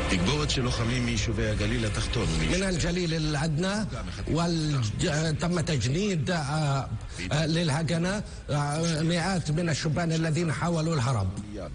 תגבורת של לוחמים מיישובי הגליל התחתון من الجليل الأدنى وتم تجنيد للهجنة مئات من الشبان الذين حاولوا الهرب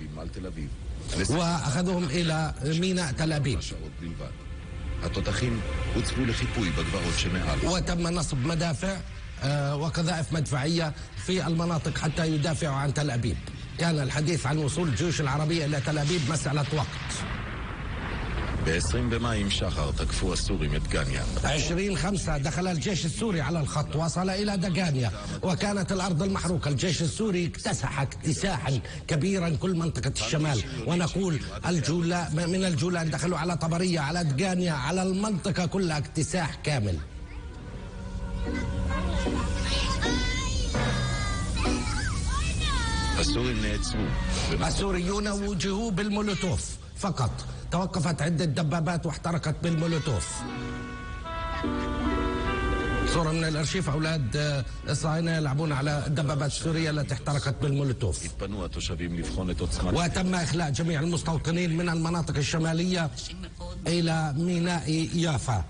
وأخذوهم إلى ميناء تل أبيب. התותחים הוצבו לחיפוי בגברות שמעל. وتم نصب مدافع وقذائف مدفعية في المناطق حتى يدافعوا عن تل أبيب. كان الحديث عن وصول الجيوش العربية إلى تل أبيب مسألة وقت. ب-20 במאי עם שחר תקפו הסורים את גניה. 20/5 دخل الجيش السوري على الخط وصل إلى دغانيا وكانت الأرض المحروقة. الجيش السوري اكتسح اكتساحا كبيرا كل منطقة الشمال، ونقول من الجولان دخلوا على طبرية، على دغانيا، على المنطقة كلها اكتساح كامل. السوريون وجهوا بالمولوتوف فقط. توقفت عدة دبابات واحترقت بالمولوتوف. صورة من الأرشيف أولاد الصهاينة يلعبون على الدبابات السورية التي احترقت بالمولوتوف. وتم إخلاء جميع المستوطنين من المناطق الشمالية إلى ميناء يافا.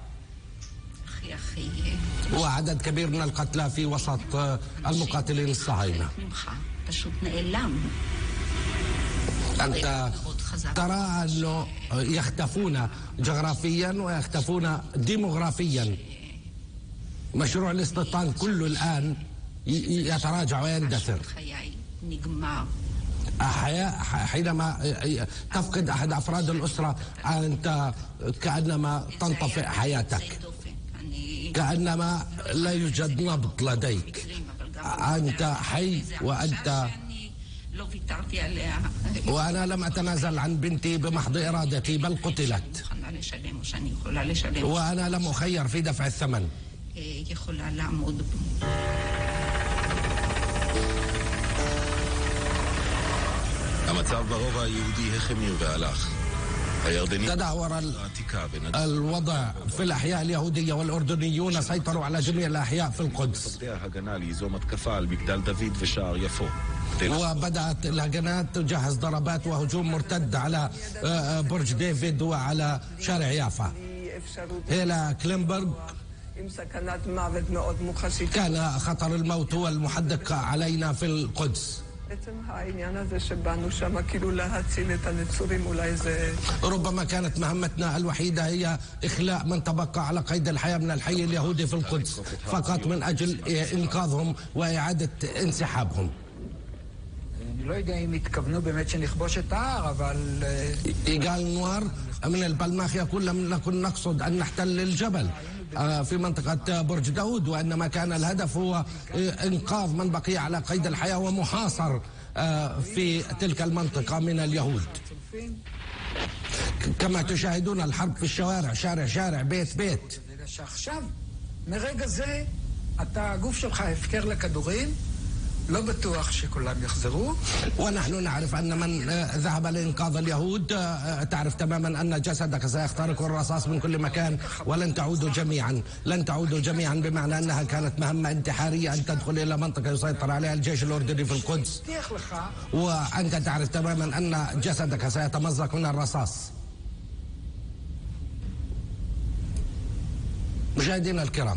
وعدد كبير من القتلى في وسط المقاتلين الصهاينة. أنت ترى أنه يختفون جغرافيا ويختفون ديموغرافيا. مشروع الاستيطان كله الآن يتراجع ويندثر. حينما تفقد أحد أفراد الأسرة أنت كأنما تنطفئ حياتك، كأنما لا يوجد نبض لديك. أنت حي وأنت وأنا لم أتنازل عن بنتي بمحض إرادتي بل قتلت، وأنا لم أخير في دفع الثمن. המצב ברובע היהודי החמיר והלך. تدهور الوضع في الأحياء اليهودية والأردنيون سيطروا على جميع الأحياء في القدس. وبدأت الهجنات تجهز ضربات وهجوم مرتد على برج ديفيد وعلى شارع يافا. إلى كلينبرغ كان خطر الموت هو المحدق علينا في القدس. ربما كانت مهمتنا الوحيدة هي إخلاء من تبقى على قيد الحياة من الحي اليهودي في القدس فقط من أجل إنقاذهم وإعادة انسحابهم. إيجال نوار من البلماخ يقول لم نكن نقصد أن نحتل الجبل في منطقة برج داود، وإنما كان الهدف هو إنقاذ من بقي على قيد الحياة ومحاصر في تلك المنطقة من اليهود. كما تشاهدون الحرب في الشوارع، شارع شارع، بيت بيت. מרגע זה אתה הגוף שלך הפקר לכדורים, לא בטוח שכולם יחזרו. ونحن نعرف أن من ذهب لإنقاذ اليهود تعرف تماما أن جسدك سيخترق الرصاص من كل مكان ولن تعودوا جميعا. لن تعودوا جميعا بمعنى أنها كانت مهمة انتحارية أن تدخل إلى منطقة يسيطر عليها الجيش الأردني في القدس، وأنت تعرف تماما أن جسدك سيتمزق من الرصاص. مشاهدينا الكرام،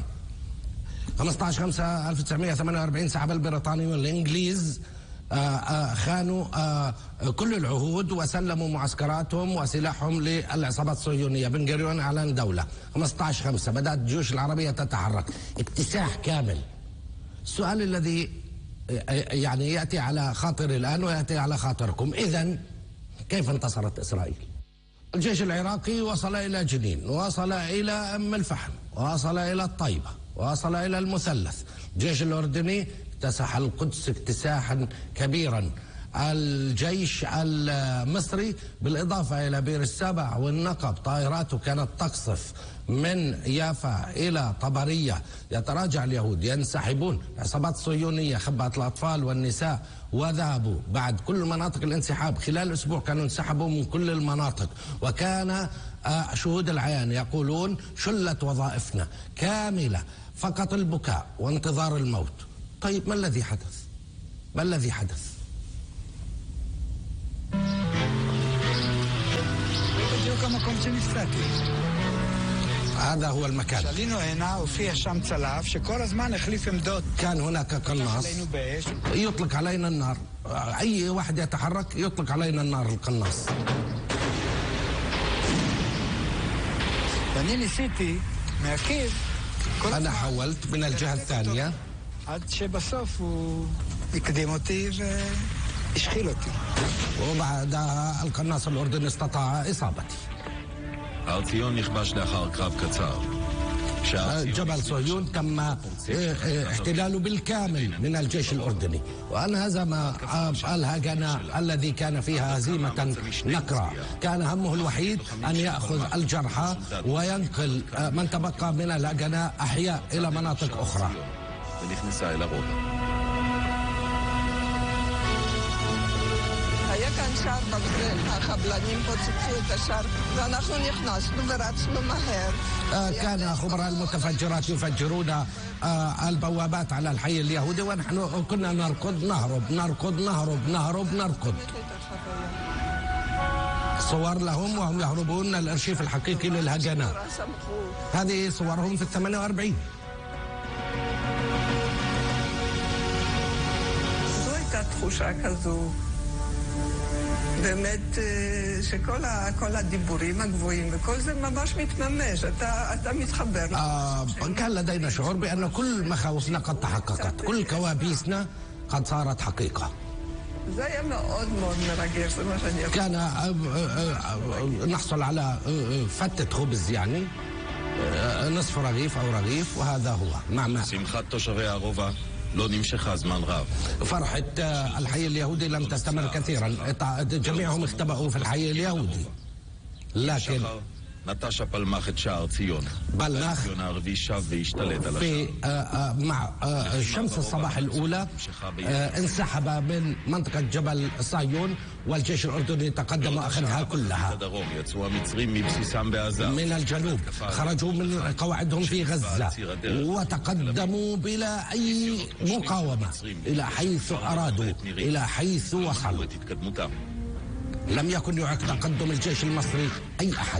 15/5/1948 سحب البريطانيون الإنجليز خانوا كل العهود وسلموا معسكراتهم وسلاحهم للعصابات الصهيونية. بن غوريون أعلن دولة. 15/5 بدأت الجيوش العربية تتحرك، اكتساح كامل. السؤال الذي يعني يأتي على خاطري الآن ويأتي على خاطركم، إذن كيف انتصرت إسرائيل؟ الجيش العراقي وصل إلى جنين، وصل إلى أم الفحم، وصل إلى الطيبة، وصل إلى المثلث. الجيش الأردني اكتسح القدس اكتساحا كبيرا. الجيش المصري بالإضافة إلى بئر السبع والنقب طائراته كانت تقصف من يافا إلى طبرية. يتراجع اليهود، ينسحبون. العصابات الصهيونية خبأت الأطفال والنساء وذهبوا بعد كل مناطق الانسحاب. خلال أسبوع كانوا انسحبوا من كل المناطق، وكان شهود العيان يقولون شلت وظائفنا كاملة، فقط البكاء وانتظار الموت. طيب ما الذي حدث؟ ما الذي حدث؟ בדיוק המקום שנפסעתי. هذا هو المكان. שעלינו הנה הופיע שם צלף שכל הזמן החליף עמדות. كان هناك قناص עלינו באש. يطلق علينا النار، أي واحد يتحرك يطلق علينا النار القناص. ואני ניסיתי מהקיר. أنا حاولت من الجهة الثانية עד שבסוף הוא הקדים אותי והשחיל אותי. وبعدها القناص الأردني استطاع إصابتي. הר ציון נכבש לאחר קרב קצר. جبل صهيون تم احتلاله بالكامل من الجيش الأردني، وانهزم الهجنة الذي كان فيها هزيمة نكرة. كان همه الوحيد أن يأخذ الجرحى وينقل من تبقى من الهجنة أحياء إلى مناطق أخرى. ונכנסה אל הרובע. היה כאן שער ברזל, החבלנים פוצצו את השער ואנחנו נכנסנו ורצנו מהר. كان خبراء المتفجرات يفجرون البوابات على الحي اليهودي، ونحن كنا نركض نهرب. صور لهم وهم يهربون الارشيف الحقيقي للهجنة. هذه صورهم في 48. זו הייתה תחושה כזו. באמת שכל הדיבורים הגבוהים וכל זה ממש מתממש, אתה מתחבר. كان لدينا شعور بأن كل مخاوفنا قد تحققت، كل كوابيسنا قد صارت حقيقة. זה היה מאוד מאוד מרגש, זה מה שאני كان نحصل على فتة خبز يعني نصف رغيف أو رغيف، وهذا هو مع ماء. שמחת תושבי הרובע לא נמשכה זמן רב. فرحة الحي اليهودي لم تستمر كثيرا، جميعهم اختبأوا في الحي اليهودي. لكن נטש הפלמ"ח את שער ציון. بلناخ ציון הערבי שב והשתלט על השער. مع شمس الصباح الأولى انسحب من منطقة جبل صهيون، والجيش الأردني تقدم وأخذها كلها. הדרום יצאו המצרים מבסיסם בעזה. من الجنوب خرجوا من قواعدهم في غزة وتقدموا بلا أي مقاومة إلى حيث أرادوا، إلى حيث وصلوا. لم يكن يعيق تقدم الجيش المصري أي أحد.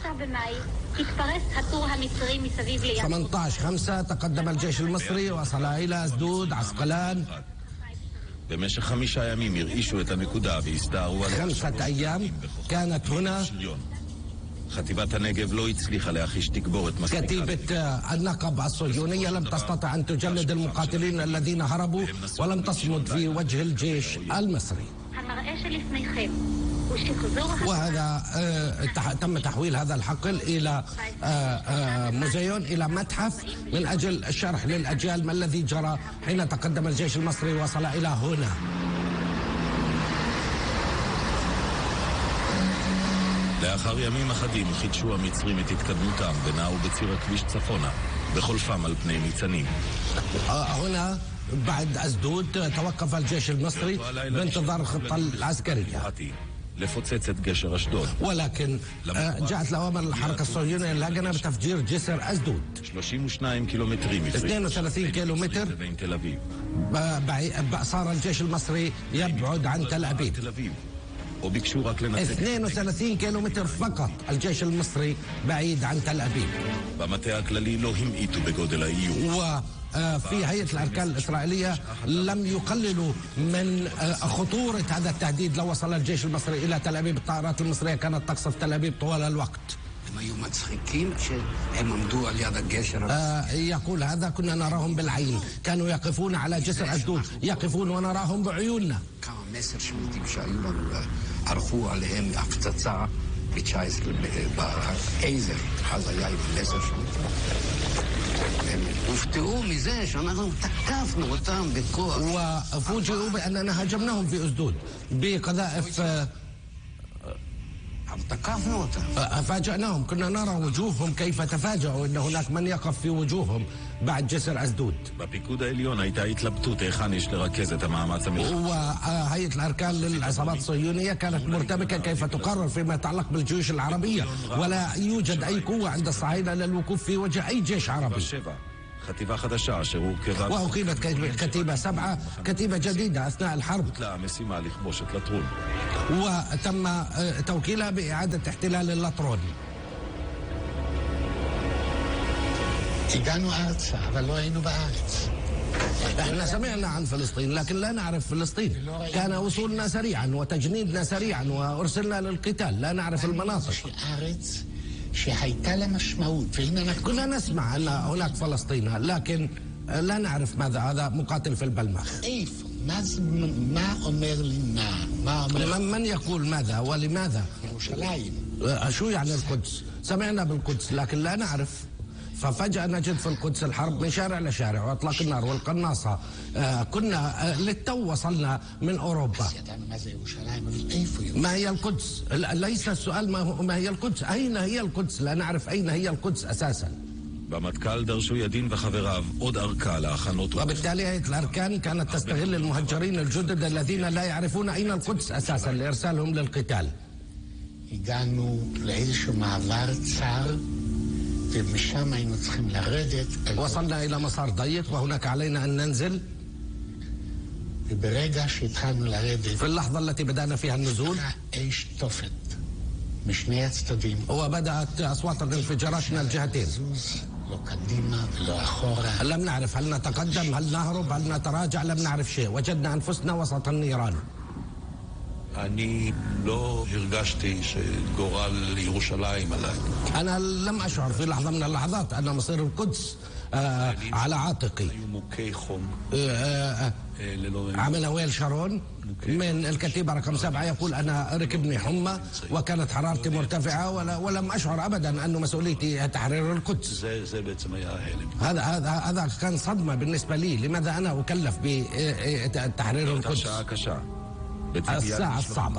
18/5 تقدم الجيش المصري، وصل إلى أسدود، عسقلان. במשך 5 ימים הרעישו את הנקודה והסתערו על 5 أيام كانت هنا. חטיבת הנגב לא הצליחה להחיש תגבורת מספיקה. كتيبة النقب الصهيونية لم تستطع أن تجلد المقاتلين الذين هربوا ولم تصمد في وجه الجيش المصري. وهذا تم تحويل هذا الحقل إلى موزيون، إلى متحف من أجل الشرح للأجيال ما الذي جرى حين تقدم الجيش المصري وصل إلى هنا. לאחר ימים אחדים חידשו המצרים את התקדמותם ונעו בציר הכביש צפונה, בחולפם על פני ניצנים. هنا بعد أسدود توقف الجيش المصري بانتظار الخطة العسكرية، לפוצץ את גשר אשדוד. ولكن جاءت الأوامر الحركة الصهيونية للهجنة بتفجير جسر أسدود. 32 קילומטרים 32 كيلومتر בין תל אביב. صار الجيش المصري يبعد عن تل أبيب. וביקשו רק לנצח. 32 كيلومتر فقط الجيش المصري بعيد عن تل أبيب. במטה הכללי לא המעיטו בגודל האיום. وفي هيئة الأركان الإسرائيلية لم يقللوا من خطورة هذا التهديد. لو وصل الجيش المصري إلى تل أبيب الطائرات المصرية كانت تقصف تل أبيب طوال الوقت. הם היו מצחיקים כשהם עמדו על יד הגשר. يقول هذا كنا نراهم بالعين، كانوا يقفون على جسر أسدود، يقفون ونراهم بعيوننا. כמה מסר שמיטים שהיו לנו, ערכו עליהם הפצצה ב-19 בעזר, אז היה עם מסר שמיטים. הם הופתעו מזה שאנחנו תקפנו אותם בכוח. وفوجئوا بأننا هجمناهم في أسدود بقذائف. תקפנו אותם. فاجأناهم، كنا نرى وجوههم كيف تفاجأوا أن هناك من يقف في وجوههم بعد جسر أسدود. בפיקוד העליון הייתה התלבטות היכן יש לרכז את המאמץ המלחמתי. وهيئة الأركان للعصابات الصهيونية كانت مرتبكة كيف تقرر فيما يتعلق بالجيوش العربية، ولا يوجد أي قوة عند الصهاينة للوقوف في وجه أي جيش عربي. חטיבה חדשה אשר הורכבה... وأقيمت كتيبة 7, كتيبة جديدة أثناء الحرب. הוטלה המשימה לכבוש את לטרון. وتم توكيلها بإعادة احتلال اللطرون. הגענו ארצה, אבל לא היינו בארץ. احنا سمعنا عن فلسطين لكن لا نعرف فلسطين. كان وصولنا سريعا وتجنيدنا سريعا وأرسلنا للقتال، لا نعرف المناطق. كنا نسمع أن هناك فلسطين لكن لا نعرف ماذا. هذا مقاتل في البلمخ. من يقول ماذا ولماذا؟ شو يعني القدس؟ سمعنا بالقدس لكن لا نعرف. ففجأة نجد في القدس الحرب من شارع لشارع وإطلاق النار والقناصة. كنا للتو وصلنا من أوروبا. ما هي القدس؟ ليس السؤال ما هي القدس، أين هي القدس؟ لا نعرف أين هي القدس أساسا. במטכ"ל דרשו ידין וחבריו עוד ארכה להכנות. وبالتالي هيئة الأركان كانت تستغل المهجرين الجدد الذين لا يعرفون أين القدس أساسا لإرسالهم للقتال. הגענו לאיזשהו מעבר צר ومشان היינו צריכים לרדת. وصلنا إلى مسار ضيق وهناك علينا أن ننزل. וברגע שהתחלנו לרדת, في اللحظة التي بدأنا فيها النزول, אש תופת משני הצדדים. وبدأت أصوات الانفجارات من الجهتين. לא קדימה ולא אחורה. لم نعرف هل نتقدم هل نهرب هل نتراجع، لم نعرف شيء. وجدنا أنفسنا وسط النيران. אני לא הרגשתי שגורל ירושלים עליי. أنا لم أشعر في لحظة من اللحظات أن مصير القدس على عاتقي. عمل ويل شارون من الكتيبة رقم 7 يقول أنا ركبني حمى وكانت حرارتي مرتفعة ولم أشعر أبدا أن مسؤوليتي تحرير القدس. هذا كان صدمة بالنسبة لي. لماذا أنا أكلف بتحرير القدس؟ الساعة الصعبة.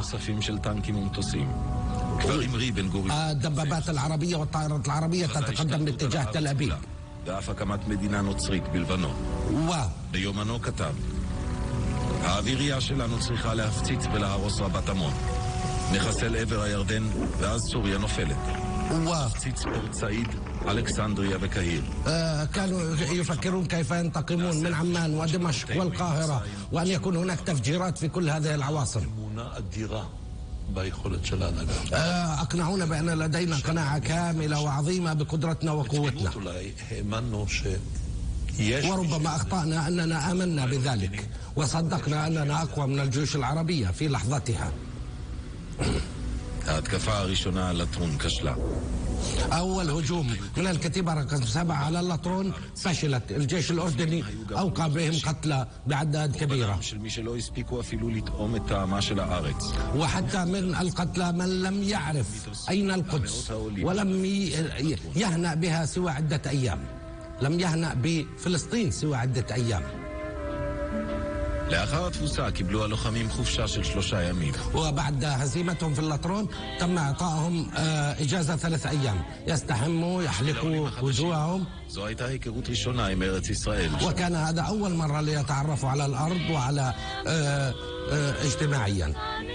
الدبابات العربية والطائرات العربية تتقدم باتجاه تل أبيب. ואף הקמת מדינה נוצרית בלבנון. ביומנו כתב, האווירייה שלנו צריכה להפציץ ולהרוס רבת עמון. נחסל עבר הירדן ואז סוריה נופלת. הפציץ פורט סעיד, אלכסנדריה וקהיר. كانوا يفكرون كيف ينتقمون من عمان ودمشق والقاهرة وأن يكون هناك تفجيرات في كل هذه العواصم. أقنعونا بأن لدينا قناعة كاملة وعظيمة بقدرتنا وقوتنا. وربما أخطأنا أننا آمنا بذلك وصدقنا أننا أقوى من الجيوش العربية في لحظتها. ההתקפה הראשונה על לטרון כשלה. أول هجوم من الكتيبة رقم 7 على اللطرون فشلت. الجيش الأردني أوقع بهم قتلى بعداد كبيرة. وحتى من القتلى من لم يعرف أين القدس ولم يهنأ بها سوى عدة أيام. لم يهنأ بفلسطين سوى عدة أيام. לאחר התבוסה קיבלו הלוחמים חופשה של 3 ימים. وبعد هزيمتهم في اللطرون تم إعطائهم إجازة 3 أيام يستحموا يحلقوا وجوههم. זו הייתה היכרות ראשונה עם ארץ ישראל. وكان هذا أول مرة ليتعرفوا على الأرض وعلى اجتماعيا.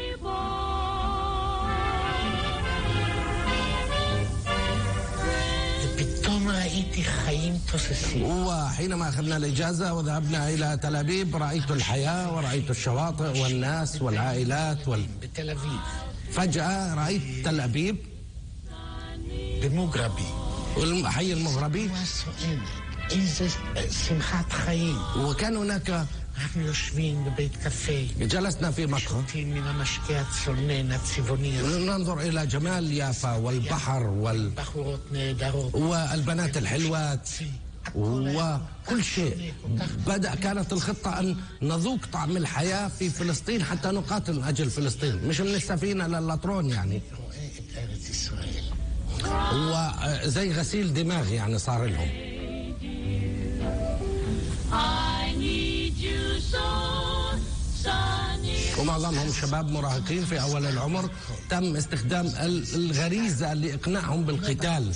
وحينما أخذنا الإجازة وذهبنا إلى تل أبيب رأيت الحياة ورأيت الشواطئ والناس والعائلات فجأة رأيت تل أبيب والحي المغربي وكان هناك جلسنا في مقهى ننظر إلى جمال يافا والبحر والبنات الحلوات وكل شيء. كانت الخطة أن نذوق طعم الحياة في فلسطين حتى نقاتل من أجل فلسطين مش من السفينة لللطرون يعني. وزي غسيل دماغ يعني صار لهم. ومعظمهم شباب مراهقين في أول العمر. تم استخدام الغريزة لإقناعهم بالقتال.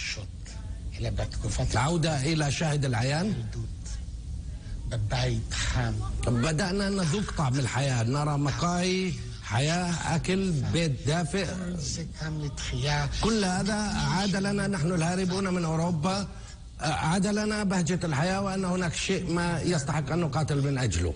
العودة إلى شاهد العيان. بدأنا نذوق طعم الحياة، نرى مقاهي، حياة، أكل، بيت دافئ. كل هذا عاد لنا نحن الهاربون من أوروبا عاد لنا بهجة الحياة وأن هناك شيء ما يستحق أن نقاتل من أجله.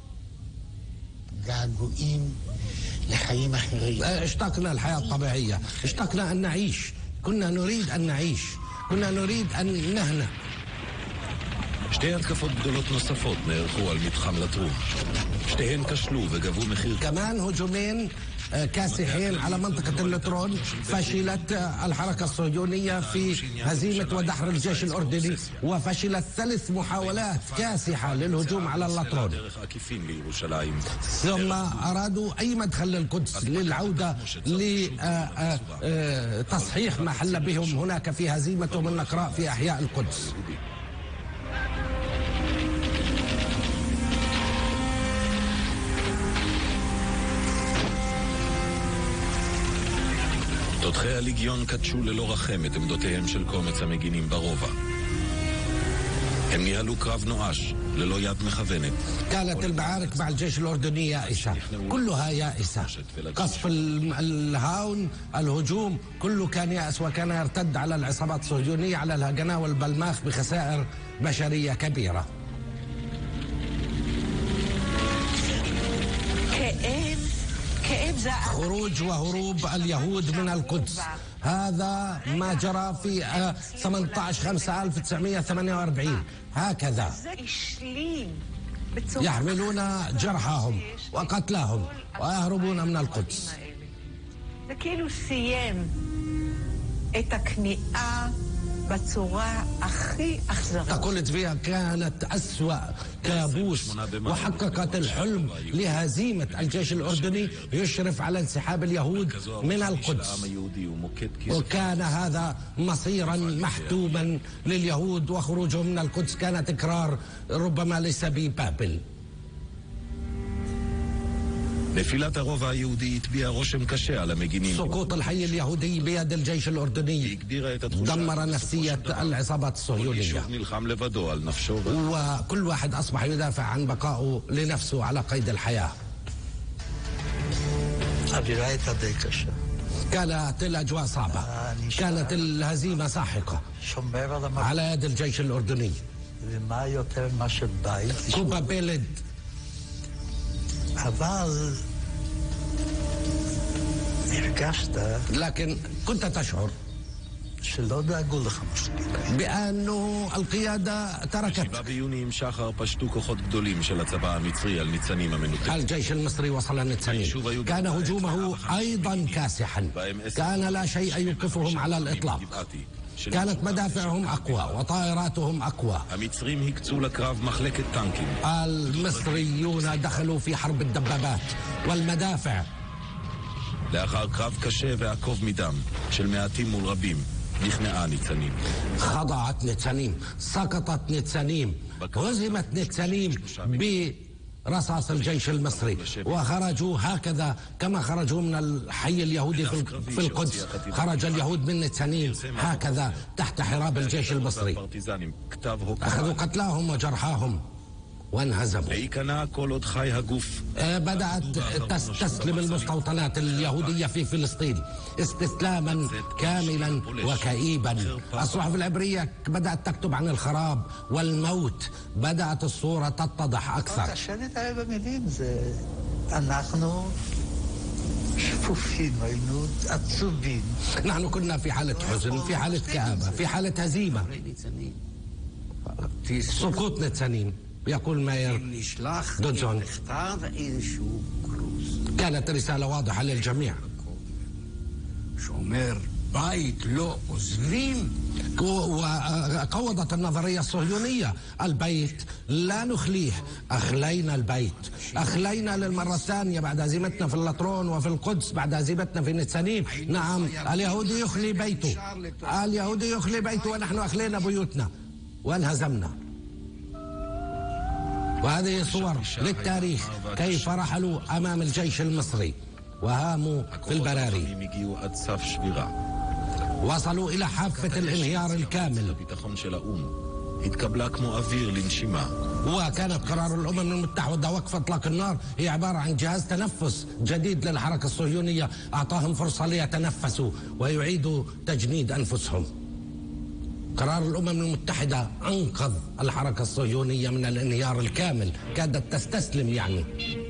اشتقنا الحياة الطبيعية، اشتقنا أن نعيش، كنا نريد أن نعيش، كنا نريد أن نهنأ. שתי התקפות גדולות נוספות נערכו על מתחם לטרון. שתיהן כשלו וגבו מחיר. كمان هجومين كاسحين على منطقة اللترون. فشلت الحركة الصهيونية في هزيمة ودحر الجيش الأردني، وفشلت 3 محاولات كاسحة للهجوم على اللترون. ثم أرادوا أي مدخل للقدس للعودة لتصحيح ما حل بهم هناك في هزيمتهم النقراء في أحياء القدس. תותחי הליגיון קדשו ללא רחם את עמדותיהם של קומץ המגינים ברובע. הם ניהלו קרב נואש ללא יד מכוונת. كانت المعارك مع الجيش الأردني يائسة، كلها يائسة. قصف الهاون، الهجوم، كله كان يائس، وكان يرتد على العصابات الصهيونية على الهجنة والبلماخ بخسائر بشرية كبيرة. خروج وهروب اليهود من القدس، هذا ما جرى في 18/5/1948. هكذا يحملون جرحاهم وقتلاهم ويهربون من القدس. וכאילו סיים את הכניעה בצורה הכי אכזרית. تقول فيها كانت أسوأ كابوس، وحققت الحلم لهزيمة الجيش الأردني يشرف على انسحاب اليهود من القدس، وكان هذا مصيرا محتوما لليهود، وخروجهم من القدس كان تكرار ربما لسبي بابل. נפילת הרובע היהודי הטביע רושם קשה על המגינים. سقوط الحي اليهودي بيد الجيش الأردني دمر نفسية العصابات الصهيونية، שוב נלחם לבדו על נפשו. وكل واحد أصبح يدافع عن بقائه لنفسه على قيد الحياة. كانت الأجواء صعبة، كانت الهزيمة ساحقة على يد الجيش الأردني. كوبا بيلد، لكن كنت تشعر بأنه القيادة تركت. ביוני עם שחר פשטו כוחות גדולים של הצבא המצרי על ניצנים המנותקים. الجيش المصري وصل النتسانين، كان هجومه أيضا كاسحا، كان لا شيء يوقفهم على الإطلاق، كانت مدافعهم أقوى وطائراتهم أقوى. המצרים הקצו לקרב מחלקת טנקים. المصريون دخلوا في حرب الدبابات والمدافع. לאחר קרב קשה ועקוב מדם של מעטים מול רבים, נכנעה ניצנים. خضعت نتسانين، سقطت نتسانين، هزمت نتسانين برصاص الجيش المصري، وخرجوا هكذا كما خرجوا من الحي اليهودي في القدس. خرج اليهود من نتسانين هكذا تحت حراب الجيش المصري، أخذوا قتلاهم وجرحاهم وانهزموا. بدأت تستسلم المستوطنات اليهودية في فلسطين استسلاما كاملا وكئيبا. الصحف العبرية بدأت تكتب عن الخراب والموت، بدأت الصورة تتضح أكثر. نحن كنا في حالة حزن، في حالة كآبة، في حالة هزيمة. سقوط نتسانين، يقول ماير دودزون، كانت رسالة واضحة للجميع. وقوضت النظرية الصهيونية البيت لا نخليه. أخلينا البيت، أخلينا للمرة الثانية بعد هزيمتنا في اللطرون وفي القدس، بعد هزيمتنا في نتسانين. نعم، اليهودي يخلي بيته، اليهودي يخلي بيته، ونحن أخلينا بيوتنا وانهزمنا. وهذه صور للتاريخ كيف رحلوا أمام الجيش المصري وهاموا في البراري، وصلوا إلى حافة الانهيار الكامل. وكانت قرار الأمم المتحدة وقف إطلاق النار هي عبارة عن جهاز تنفس جديد للحركة الصهيونية، أعطاهم فرصة ليتنفسوا ويعيدوا تجنيد أنفسهم. قرار الأمم المتحدة أنقذ الحركة الصهيونية من الانهيار الكامل، كادت تستسلم يعني.